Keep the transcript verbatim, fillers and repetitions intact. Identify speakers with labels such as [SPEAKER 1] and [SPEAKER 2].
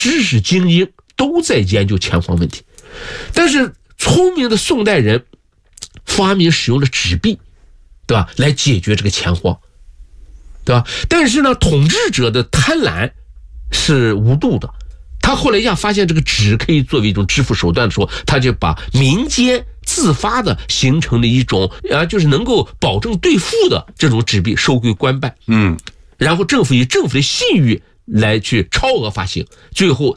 [SPEAKER 1] 知识精英都在研究钱荒问题。但是聪明的宋代人发明使用了纸币，对吧，来解决这个钱荒，对吧？但是呢，统治者的贪婪是无度的，他后来要发现这个纸可以作为一种支付手段的时候，他就把民间自发的形成了一种啊，就是能够保证兑付的这种纸币收归官办，
[SPEAKER 2] 嗯，
[SPEAKER 1] 然后政府以政府的信誉来去超额发行，最后